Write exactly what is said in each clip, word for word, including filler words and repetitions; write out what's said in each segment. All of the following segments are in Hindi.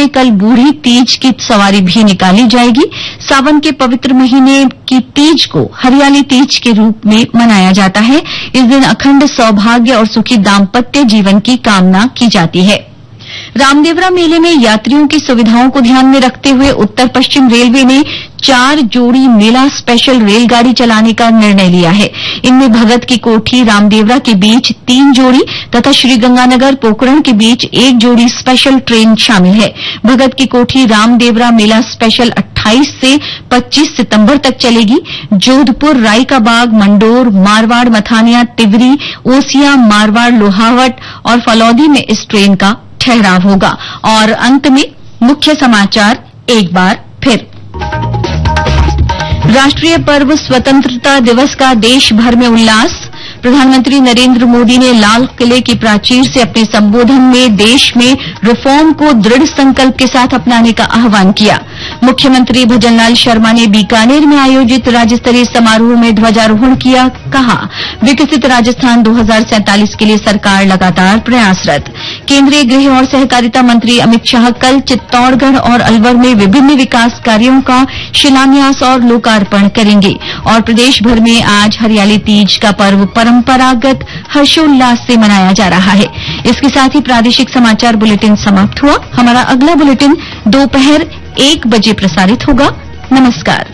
में कल बूढ़ी तीज की सवारी भी निकाली जाएगी। सावन के पवित्र महीने की तीज को हरियाली तीज के रूप में मनाया जाता है। इस दिन अखंड सौभाग्य और सुखी दाम्पत्य जीवन की कामना की जाती है। रामदेवरा मेले में यात्रियों की सुविधाओं को ध्यान में रखते हुए उत्तर पश्चिम रेलवे ने चार जोड़ी मेला स्पेशल रेलगाड़ी चलाने का निर्णय लिया है। इनमें भगत की कोठी रामदेवरा के बीच तीन जोड़ी तथा श्रीगंगानगर पोखरण के बीच एक जोड़ी स्पेशल ट्रेन शामिल है। भगत की कोठी रामदेवरा मेला स्पेशल अट्ठाईस से पच्चीस सितंबर तक चलेगी। जोधपुर, रायकाबाग, मंडोर, मारवाड़, मथानिया, तिवरी, ओसिया, मारवाड़, लोहावट और फलौदी में इस ट्रेन का ठहराव होगा। और अंत में मुख्य समाचार एक बार फिर। राष्ट्रीय पर्व स्वतंत्रता दिवस का देश भर में उल्लास। प्रधानमंत्री नरेंद्र मोदी ने लाल किले की प्राचीर से अपने संबोधन में देश में रिफॉर्म को दृढ़ संकल्प के साथ अपनाने का आह्वान किया। मुख्यमंत्री भजनलाल शर्मा ने बीकानेर में आयोजित राज्य स्तरीय समारोह में ध्वजारोहण किया। कहा, विकसित राजस्थान दो हज़ार सैंतालीस के लिए सरकार लगातार प्रयासरत। केंद्रीय गृह और सहकारिता मंत्री अमित शाह कल चित्तौड़गढ़ और अलवर में विभिन्न विकास कार्यों का शिलान्यास और लोकार्पण करेंगे। और प्रदेश भर में आज हरियाली तीज का पर्व परंपरागत हर्षोल्लास से मनाया जा रहा है। इसके साथ ही प्रादेशिक समाचार बुलेटिन समाप्त हुआ। हमारा अगला बुलेटिन दोपहर एक बजे प्रसारित होगा। नमस्कार।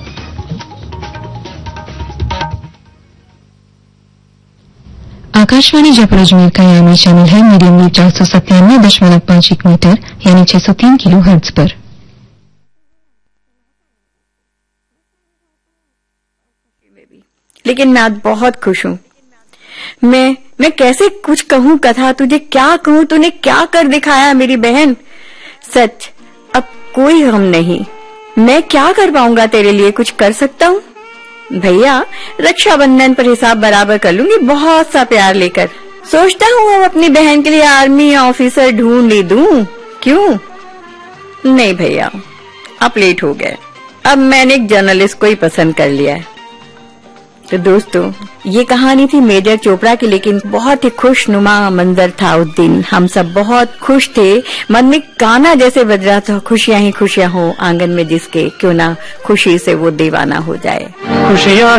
आकाशवाणी जयपुर अजमेर का यानी में शामिल है मीडियम वेव चार सौ सत्तानवे दशमलव पांच एक मीटर यानी छह सौ तीन किलो हर्ट्ज पर। लेकिन मैं आज बहुत खुश हूँ। मैं मैं कैसे कुछ कहूँ कथा, तुझे क्या कहूँ, तूने क्या कर दिखाया मेरी बहन। सच अब कोई गम नहीं। मैं क्या कर पाऊंगा तेरे लिए, कुछ कर सकता हूँ भैया। रक्षाबंधन पर हिसाब बराबर कर लूंगी, बहुत सा प्यार लेकर। सोचता हूँ अब अपनी बहन के लिए आर्मी ऑफिसर ढूंढ ले दूं। क्यों नहीं भैया, अब लेट हो गए। अब मैंने एक जर्नलिस्ट को ही पसंद कर लिया है। तो दोस्तों, ये कहानी थी मेजर चोपड़ा की, लेकिन बहुत ही खुशनुमा मंजर था उस दिन। हम सब बहुत खुश थे। मन में गाना जैसे बज रहा था, खुशियां ही खुशियां हो आंगन में जिसके, क्यों ना खुशी से वो दीवाना हो जाए। खुशियां